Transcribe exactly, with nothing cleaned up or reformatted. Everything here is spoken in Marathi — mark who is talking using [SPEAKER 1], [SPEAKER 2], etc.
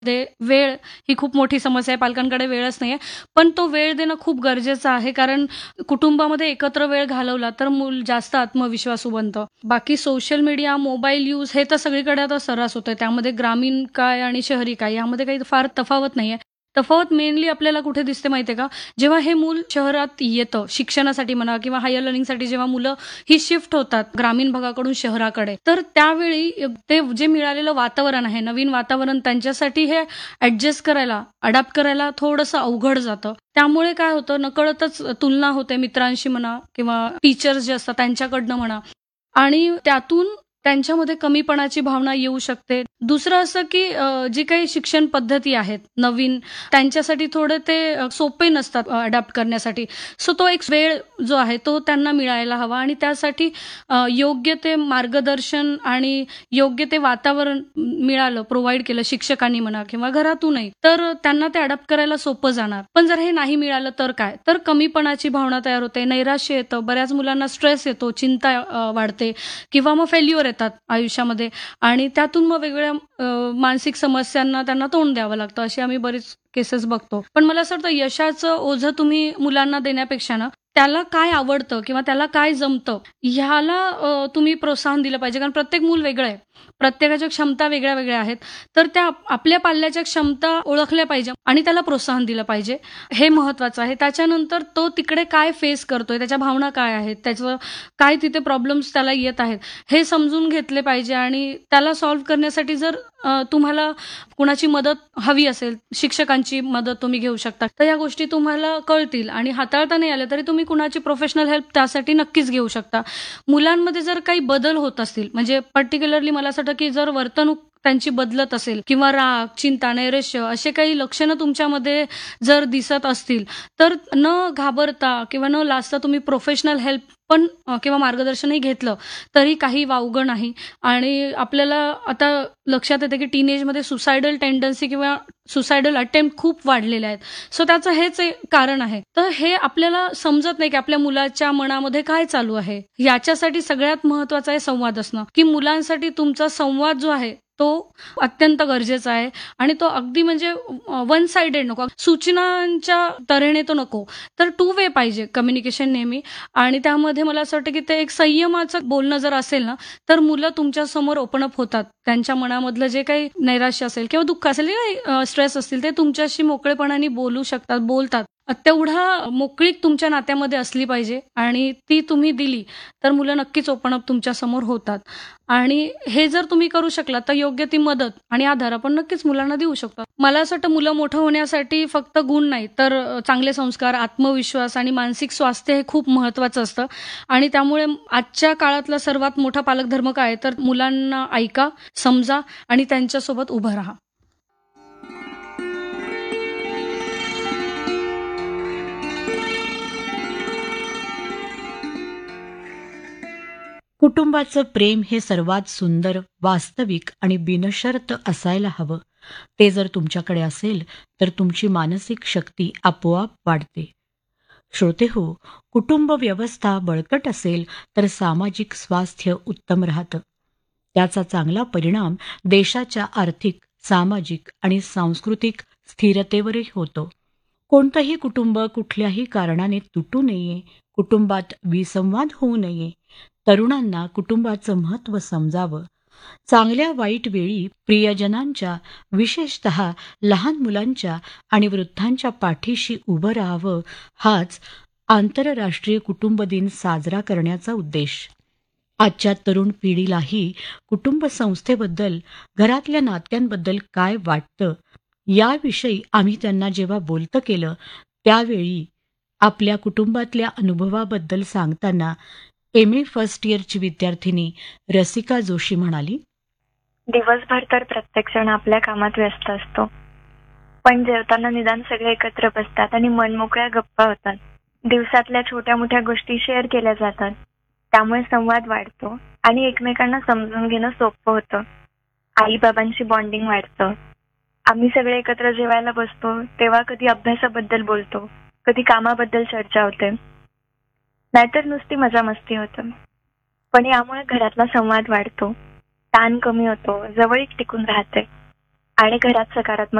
[SPEAKER 1] ते वेळ ही खूप मोठी समस्या आहे. पालकांकडे वेळच नाहीये. पण तो वेळ देणं खूप गरजेचं आहे. कारण कुटुंबामध्ये एकत्र वेळ घालवला तर मूल जास्त आत्मविश्वासू बनतं. बाकी सोशल मीडिया, मोबाईल यूज हे तर सगळीकडे आता सर्रास होतंय. त्यामध्ये ग्रामीण काय आणि शहरी काय यामध्ये काही फार तफावत नाहीये. तफावत मेनली आपल्याला कुठे दिसते माहिती आहे का? जेव्हा हे मूल शहरात येतं शिक्षणासाठी म्हणा किंवा हायर लर्निंगसाठी जेव्हा मुलं ही शिफ्ट होतात ग्रामीण भागाकडून शहराकडे, तर त्यावेळी ते जे मिळालेलं वातावरण आहे, नवीन वातावरण त्यांच्यासाठी हे ॲडजस्ट करायला, अडॅप्ट करायला थोडंसं अवघड जातं. त्यामुळे काय होतं नकळतच तुलना होते मित्रांशी म्हणा किंवा टीचर्स जे असतात त्यांच्याकडनं म्हणा आणि त्यातून त्यांच्यामध्ये कमीपणाची भावना येऊ शकते. दुसरं असं की अ, जी काही शिक्षण पद्धती आहेत नवीन, त्यांच्यासाठी थोडे ते अ, सोपे नसतात अ, अडॅप्ट करण्यासाठी. सो तो एक वेळ जो आहे तो त्यांना मिळायला हवा आणि त्यासाठी अ, योग्य ते मार्गदर्शन आणि योग्य ते वातावरण मिळालं, प्रोव्हाईड केलं शिक्षकांनी म्हणा किंवा घरातूनही, तर त्यांना ते अडॅप्ट करायला सोपं जाणार. पण जर हे नाही मिळालं तर काय? तर कमीपणाची भावना तयार होते, नैराश्य येतं, बऱ्याच मुलांना स्ट्रेस येतो, चिंता अ, वाढते किंवा मग फेल्युअर येतात आयुष्यामध्ये आणि त्यातून मग वेगवेगळ्या अ, मानसिक समस्यांना त्यांना तोंड द्यावं लागतं. अशी आम्ही बरीच केसेस बघतो. पण मला असं वाटतं यशाचं ओझं तुम्ही मुलांना देण्यापेक्षा ना, त्याला काय आवडतं किंवा त्याला काय जमतं ह्याला अ, तुम्ही प्रोत्साहन दिलं पाहिजे. कारण प्रत्येक मूल वेगळं आहे. प्रत्येकाच्या क्षमता वेगळ्या-वेगळ्या आहेत. तर त्या आप- आपल्या पाल्याच्या क्षमता ओळखल्या पाहिजे आणि त्याला प्रोत्साहन दिलं पाहिजे. हे महत्त्वाचं आहे. त्याच्यानंतर तो तिकडे काय फेस करतोय, त्याच्या भावना काय आहेत, त्याचं काय तिथे प्रॉब्लेम्स त्याला येत आहेत, हे समजून घेतले पाहिजे आणि त्याला सॉल्व्ह करण्यासाठी जर अ, तुम्हाला कुणाची मदत हवी असेल, शिक्षकांची मदत तुम्ही घेऊ शकता. तर या गोष्टी तुम्हाला कळतील आणि हाताळता नाही आल्या तरी तुम्ही कुणाची प्रोफेशनल हेल्प त्यासाठी नक्कीच घेऊ शकता. मुलांमध्ये जर काही बदल होत असतील, म्हणजे पर्टिक्युलरली मला असं वाटतं, की जर वर्तणूक त्यांची बदलत असेल किंवा राग, चिंता, नैराश्य असे काही लक्षणं तुमच्यामध्ये जर दिसत असतील, तर न घाबरता किंवा न लाजता तुम्ही प्रोफेशनल हेल्प पण अ, किंवा मार्गदर्शनही घेतलं, तरी काही वावगं नाही. आणि आपल्याला आता लक्षात येतं, की टीनेजमध्ये सुसायडल टेंडन्सी किंवा सुसायडल अटेम्प्ट खूप वाढलेले आहेत. सो त्याचं हेच एक कारण आहे. तर हे आपल्याला समजत नाही, की आपल्या मुलाच्या मनामध्ये काय चालू आहे. याच्यासाठी सगळ्यात महत्त्वाचं आहे संवाद असणं, की मुलांसाठी तुमचा संवाद जो आहे, तो अत्यंत गरजेचा आहे आणि तो अगदी म्हणजे वन साइडेड नको. सूचनांच्या तऱ्हेने तो नको. तर टू वे पाहिजे कम्युनिकेशन नेहमी आणि त्यामध्ये मला असं वाटतं, की ते एक संयमाचं बोलणं जर असेल ना, तर मुलं तुमच्यासमोर ओपन अप होतात. त्यांच्या मनामधलं जे काही नैराश्य असेल किंवा दुःख असेल, स्ट्रेस असतील, ते तुमच्याशी मोकळेपणाने बोलू शकतात, बोलतात. अ, तेवढा मोकळीक तुमच्या नात्यामध्ये असली पाहिजे आणि ती तुम्ही दिली, तर मुलं नक्कीच ओपन अप तुमच्यासमोर होतात. आणि हे जर तुम्ही करू शकलात, तर योग्य ती मदत आणि आधार आपण नक्कीच मुलांना देऊ शकतो. मला असं वाटतं, मुलं मोठं होण्यासाठी फक्त गुण नाही, तर अ, चांगले संस्कार, आत्मविश्वास आणि मानसिक स्वास्थ्य हे खूप महत्त्वाचं असतं. आणि त्यामुळे आजच्या काळातला सर्वात मोठा पालकधर्म काय आहे, तर मुलांना ऐका, समजा आणि त्यांच्यासोबत उभं राहा.
[SPEAKER 2] कुटुंबाचं प्रेम हे सर्वात सुंदर, वास्तविक आणि बिनशर्त असायला हवं. ते जर तुमच्याकडे असेल, तर तुमची मानसिक शक्ती आपोआप वाढते. श्रोतेहो, कुटुंब व्यवस्था बळकट असेल, तर सामाजिक स्वास्थ्य उत्तम राहतं. त्याचा चांगला परिणाम देशाच्या आर्थिक, सामाजिक आणि सांस्कृतिक स्थिरतेवरही होतो. कोणतंही कुटुंब कुठल्याही कारणाने तुटू नये, कुटुंबात विसंवाद होऊ नये, तरुणांना कुटुंबाचं महत्त्व समजावं, चांगल्या वाईट वेळी प्रियजनांच्या, विशेषतः लहान मुलांच्या आणि वृद्धांच्या पाठीशी उभं राहावं, हाच आंतरराष्ट्रीय कुटुंब दिन साजरा करण्याचा उद्देश. आजच्या तरुण पिढीलाही कुटुंब संस्थेबद्दल, घरातल्या नात्यांबद्दल काय वाटतं, याविषयी आम्ही त्यांना जेव्हा बोलतं केलं, त्यावेळी आपल्या कुटुंबातल्या अनुभवाबद्दल सांगताना एम ए फर्स्ट इयरची विद्यार्थिनी रसिका जोशी म्हणाली,
[SPEAKER 3] दिवसभर तर प्रत्येकजण आपल्या कामात व्यस्त असतो. पण जेवताना निदान सगळे एकत्र बसतात आणि मनमोकळ्या गप्पा होतात. दिवसातल्या छोट्या मोठ्या गोष्टी शेअर केल्या जातात. त्यामुळे संवाद वाढतो आणि एकमेकांना समजून घेणं सोपं होतं. आई बाबांशी बॉन्डिंग वाढतं. आम्ही सगळे एकत्र जेवायला बसतो तेव्हा कधी अभ्यासाबद्दल बोलतो, कधी कामाबद्दल चर्चा होते, नाहीतर नुसती मजा मस्ती होतं. पण यामुळे घरातला संवाद वाढतो, ताण कमी होतो, जवळीक टिकून राहते. आणि घरात सकारात्मक